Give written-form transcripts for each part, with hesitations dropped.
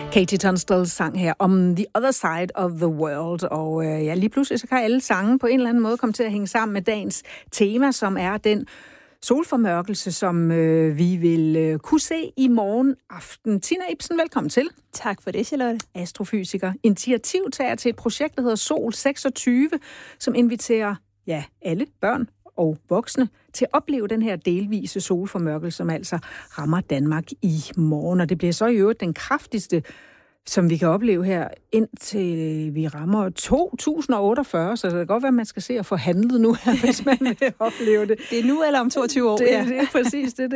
Katie Tunstall sang her om The Other Side of the World, og lige pludselig så kan alle sange på en eller anden måde komme til at hænge sammen med dagens tema, som er den solformørkelse, som vi vil kunne se i morgen aften. Tina Ibsen, velkommen til. Tak for det, Charlotte. Astrofysiker, initiativtager til et projekt, der hedder Sol 26, som inviterer alle børn og voksne til at opleve den her delvise solformørkelse, som altså rammer Danmark i morgen. Og det bliver så i øvrigt den kraftigste, som vi kan opleve her, indtil vi rammer 2048. Så det kan godt være, at man skal se at få handlet nu her, hvis man vil opleve det. Det er nu eller om 22 år? Det er præcis det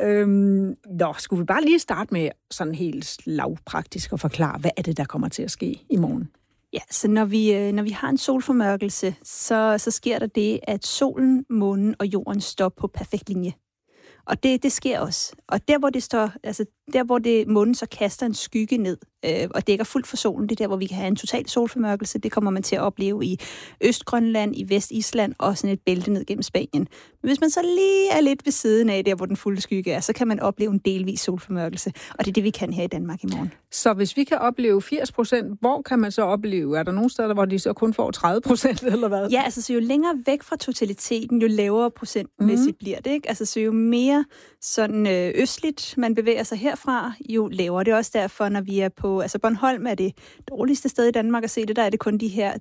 er. Skulle vi bare lige starte med sådan helt lavpraktisk at forklare, hvad er det, der kommer til at ske i morgen? Ja, så når vi har en solformørkelse, så sker der det, at solen, månen og jorden står på perfekt linje. Og det sker også. Og der, hvor det står, altså der, hvor månen så kaster en skygge ned og dækker fuldt for solen, det er der, hvor vi kan have en total solformørkelse. Det kommer man til at opleve i Østgrønland, i Vestisland og sådan et bælte ned gennem Spanien. Men hvis man så lige er lidt ved siden af der, hvor den fulde skygge er, så kan man opleve en delvis solformørkelse. Og det er det, vi kan her i Danmark i morgen. Så hvis vi kan opleve 80%, hvor kan man så opleve? Er der nogle steder, hvor de så kun får 30%, eller hvad? Ja, altså så jo længere væk fra totaliteten, jo lavere procentmæssigt bliver det, ikke? Altså så jo mere sådan østligt man bevæger sig herfra, jo lavere. Det er også derfor, når vi er på, altså Bornholm er det dårligste sted i Danmark at se det, der er det kun de her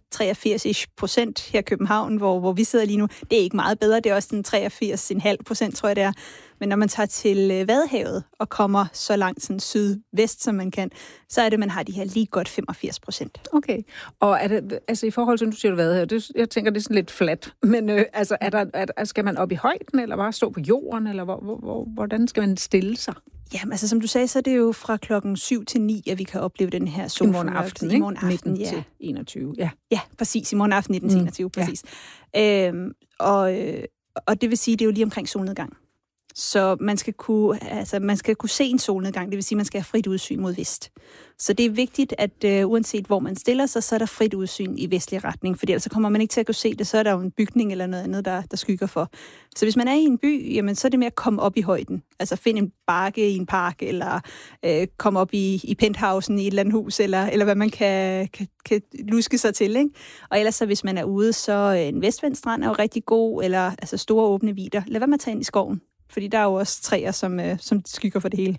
83% her i København, hvor vi sidder lige nu. Det er ikke meget bedre, det er også den 83,5%, tror jeg det er. Men når man tager til Vadehavet og kommer så langt sådan sydvest, som man kan, så er det, man har de her lige godt 85%. Okay. Og er det, altså i forhold til, du siger Vadehavet, jeg tænker, det er sådan lidt flat. Men altså, skal man op i højden, eller bare stå på jorden, eller hvordan skal man stille sig? Jamen, altså som du sagde, så er det jo fra klokken 7 til 9, at vi kan opleve den her solformørkelse. I morgen aften, 19 til 21. Ja, præcis. I morgen aften 19 til 21, præcis. Ja. Og det vil sige, det er jo lige omkring solnedgang. Så man skal kunne se en solnedgang, det vil sige, at man skal have frit udsyn mod vest. Så det er vigtigt, at uanset hvor man stiller sig, så er der frit udsyn i vestlig retning, fordi ellers kommer man ikke til at kunne se det, så er der jo en bygning eller noget andet, der skygger for. Så hvis man er i en by, jamen, så er det med at komme op i højden. Altså finde en bakke i en park, eller komme op i penthousen i et eller andet hus, eller hvad man kan luske sig til, ikke? Og ellers så hvis man er ude, så en vestvendt strand er jo rigtig god, eller altså store åbne vidder. Lad være med at tage ind i skoven. Fordi der er jo også træer, som skygger for det hele.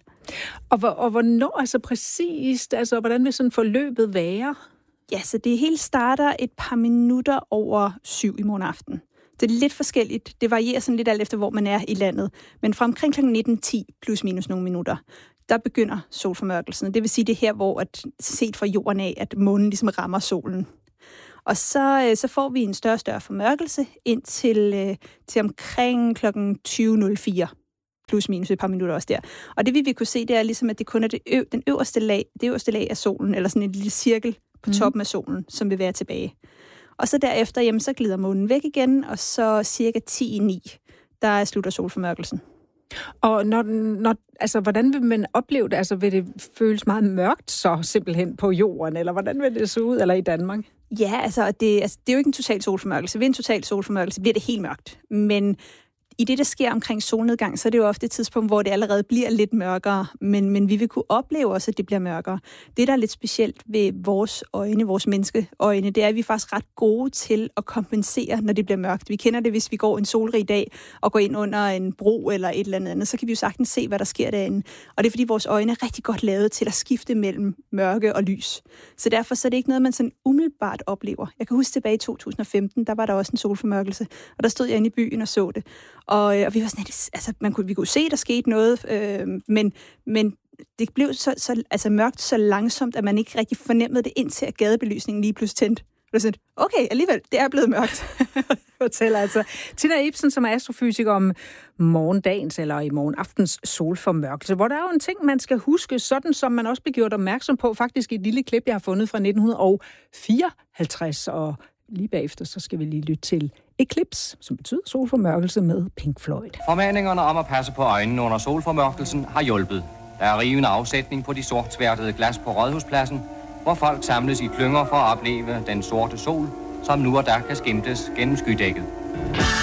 Og hvornår altså præcist, altså hvordan vil sådan forløbet være? Ja, så det hele starter et par minutter over 7 i morgen aften. Det er lidt forskelligt. Det varierer sådan lidt alt efter, hvor man er i landet. Men fra omkring kl. 19:10 plus minus nogle minutter, der begynder solformørkelsen. Det vil sige det her, hvor at set fra jorden af, at månen ligesom rammer solen. Og så får vi en større og større formørkelse indtil til omkring kl. 20:04. Plus minus et par minutter også der. Og det vi vil kunne se, det er ligesom, at det kun er det øverste lag af solen, eller sådan en lille cirkel på toppen af solen, som vil være tilbage. Og så derefter, jamen, så glider månen væk igen, og så cirka 10:09, der slutter solformørkelsen. Og altså, hvordan vil man opleve det? Altså, vil det føles meget mørkt så simpelthen på jorden, eller hvordan vil det se ud, eller i Danmark? Ja, altså, det er jo ikke en total solformørkelse. Ved en total solformørkelse bliver det helt mørkt. Men i det, der sker omkring solnedgang, så er det jo ofte et tidspunkt, hvor det allerede bliver lidt mørkere, men vi vil kunne opleve også, at det bliver mørkere. Det, der er lidt specielt ved vores øjne, vores menneskeøjne, det er, at vi er faktisk ret gode til at kompensere, når det bliver mørkt. Vi kender det, hvis vi går en solrig dag og går ind under en bro eller et eller andet, så kan vi jo sagtens se, hvad der sker derinde. Og det er, fordi vores øjne er rigtig godt lavet til at skifte mellem mørke og lys. Så derfor så er det ikke noget, man sådan umiddelbart oplever. Jeg kan huske tilbage i 2015, der var der også en solformørkelse, og der stod jeg inde i byen og så det. Og vi var sådan, altså vi kunne se, der skete noget, men det blev så mørkt så langsomt, at man ikke rigtig fornemmede det, indtil at gadebelysningen lige pludselig tændte. Og så okay, alligevel, det er blevet mørkt. Fortæller altså Tina Ibsen, som er astrofysiker, om morgendagens eller i morgen aftens solformørkelse, hvor der er jo en ting, man skal huske, sådan som man også blev gjort opmærksom på, faktisk i et lille klip, jeg har fundet fra 1954, og lige bagefter, så skal vi lige lytte til Eclipse, som betyder solformørkelse med Pink Floyd. Formaningerne om at passe på øjnene under solformørkelsen har hjulpet. Der er rivende afsætning på de sortsværtede glas på Rådhuspladsen, hvor folk samles i klynger for at opleve den sorte sol, som nu og der kan skimtes gennem skydækket.